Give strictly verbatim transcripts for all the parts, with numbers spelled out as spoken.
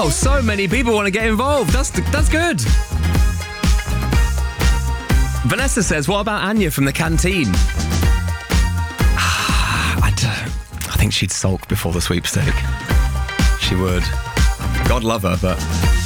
Wow, so many people want to get involved. That's that's good. Vanessa says, what about Anya from the canteen? I, d- I think she'd sulk before the sweepstake. She would. God love her, but...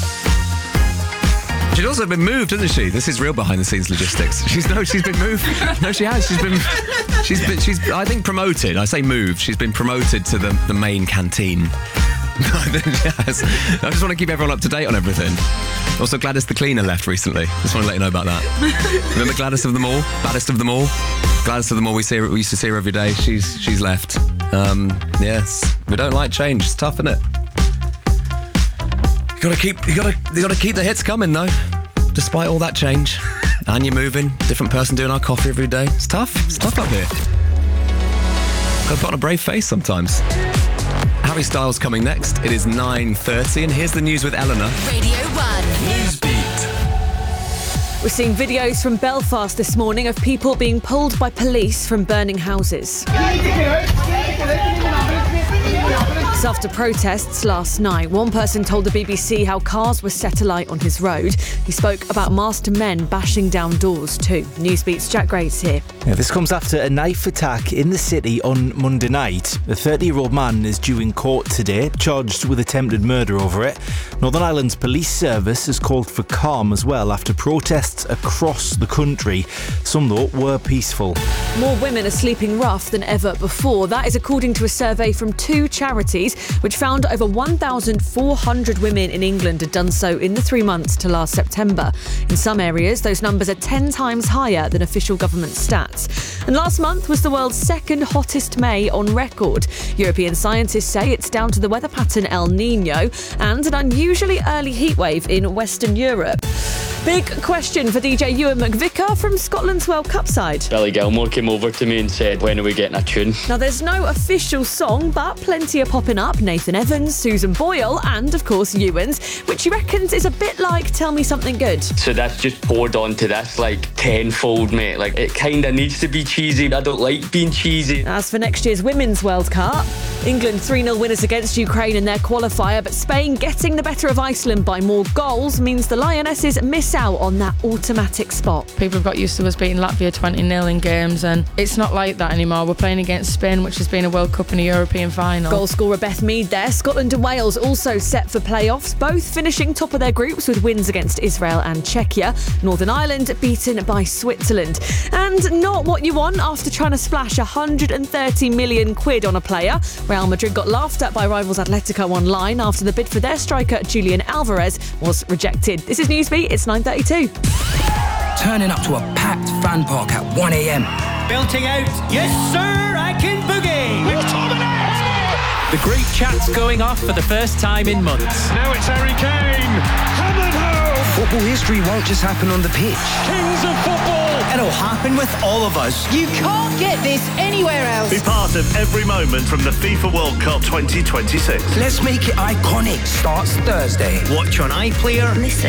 She's also been moved, hasn't she? This is real behind-the-scenes logistics. She's no, she's been moved. No, she has. She's been, she's been, she's, I think, promoted. I say moved. She's been promoted to the, the main canteen. Yes. I just want to keep everyone up to date on everything. Also, Gladys the cleaner left recently. Just want to let you know about that. Remember Gladys of them all? Baddest of them all? Gladys of them all. We see her, we used to see her every day. She's she's left. Um, yes, we don't like change. It's tough, isn't it? You gotta keep, you gotta, you gotta keep the hits coming though, despite all that change. And you're moving, different person doing our coffee every day. It's tough. It's tough up here. Gotta put on a brave face sometimes. Harry Styles coming next. It is nine thirty, and here's the news with Eleanor. Radio one. Newsbeat. We're seeing videos from Belfast this morning of people being pulled by police from burning houses. It's after protests last night. One person told the B B C how cars were set alight on his road. He spoke about masked men bashing down doors too. Newsbeat's Jack Grace here. Yeah, this comes after a knife attack in the city on Monday night. A thirty-year-old man is due in court today, charged with attempted murder over it. Northern Ireland's police service has called for calm as well after protests across the country. Some, though, were peaceful. More women are sleeping rough than ever before. That is according to a survey from two charities, which found over one thousand four hundred women in England had done so in the three months to last September. In some areas, those numbers are ten times higher than official government stats. And last month was the world's second hottest May on record. European scientists say it's down to the weather pattern El Niño and an unusually early heatwave in Western Europe. Big question for D J Ewan McVicar from Scotland's World Cup side. Billy Gilmore came over to me and said, when are we getting a tune? Now, there's no official song, but plenty are popping up. Nathan Evans, Susan Boyle, and, of course, Ewan's, which he reckons is a bit like Tell Me Something Good. So that's just poured onto this, like, tenfold, mate. Like, it kind of needs to be cheesy. I don't like being cheesy. As for next year's Women's World Cup, England three nil winners against Ukraine in their qualifier, but Spain getting the better of Iceland by more goals means the Lionesses miss out on that automatic spot. People have got used to us beating Latvia twenty nil in games, and it's not like that anymore. We're playing against Spain, which has been a World Cup and a European final. Goal scorer Beth Mead there. Scotland and Wales also set for playoffs, both finishing top of their groups with wins against Israel and Czechia. Northern Ireland beaten by Switzerland. And not what you want after trying to splash one hundred thirty million quid on a player. Real Madrid got laughed at by rivals Atletico online after the bid for their striker Julian Alvarez was rejected. This is Newsbeat, it's nine thirty-two. Turning up to a packed fan park at one a.m. Belting out, yes sir, I can boogie! The group chat's going off for the first time in months. Now it's Harry Kane, hammered home! Football history won't just happen on the pitch. Kings of football! It'll happen with all of us. You can't get this anywhere else. Be part of every moment from the FIFA World Cup twenty twenty-six. Let's make it iconic. Starts Thursday. Watch on iPlayer. Listen